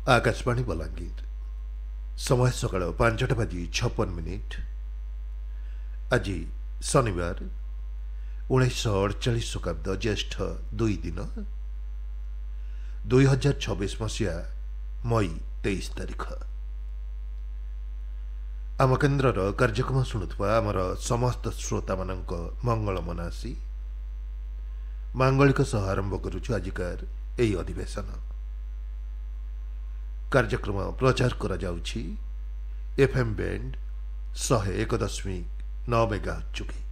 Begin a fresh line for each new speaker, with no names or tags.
आकाशवाणी बलांगीर समय सकाळ 5टा बाजी 56 आज शनिवार 1948 शकाब्द ज्येष्ठ 2 दिन 2026 मसीहा मई 23 तारिख आम केन्द्रर कार्यक्रम शुणुवा आमर समस्त श्रोता मानक मंगल मनासी मांगलिक सह आरंभ करुछु आजिकार एई अधिवेशन कार्यक्रम प्रचार करा जाउछि एफएम बैंड 101.9 मेगाहर्ट्ज जोगे।